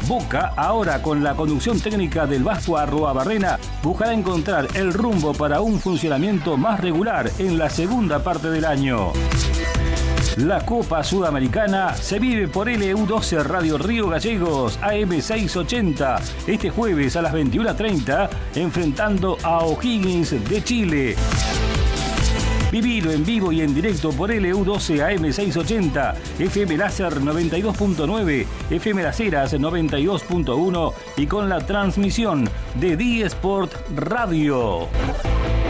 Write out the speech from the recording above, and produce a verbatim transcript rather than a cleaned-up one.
Boca, ahora con la conducción técnica del Vasco Arruabarrena, buscará encontrar el rumbo para un funcionamiento más regular en la segunda parte del año. La Copa Sudamericana se vive por L U doce Radio Río Gallegos, A M seiscientos ochenta, este jueves a las veintiuna treinta, enfrentando a O'Higgins de Chile. Vivilo en vivo y en directo por L U doce A M seiscientos ochenta, F M Láser noventa y dos punto nueve, F M Las Heras noventa y dos punto uno y con la transmisión de D Sport Radio.